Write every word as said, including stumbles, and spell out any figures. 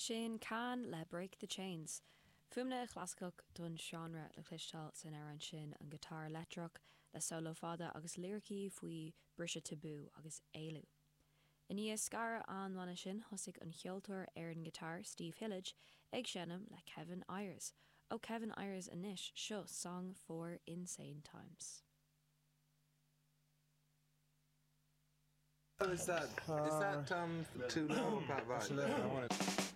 sin Can le Break the Chains. Fumna chlascach don genre le clistal san aran sin an guitar electroch le solo fada agus lyricí faoi brise tabú agus éilú. Iní scara anhaine sin thosaigh an cheoltóir ar an guitar Steve Hillage ag seanam le Kevin Ayers. Ó Kevin Ayers anish seo Song for Insane Times. Oh, is that, uh, is that um, too low, Pat Vine?